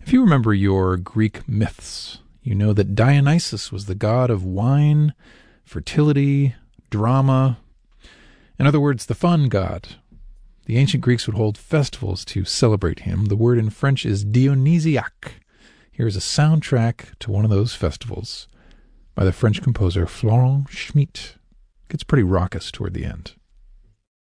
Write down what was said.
If you remember your Greek myths, you know that Dionysus was the god of wine, fertility, drama. In other words, the fun god. The ancient Greeks would hold festivals to celebrate him. The word in French is dionysiaque. Here's a soundtrack to one of those festivals by the French composer Florent Schmitt. It gets pretty raucous toward the end.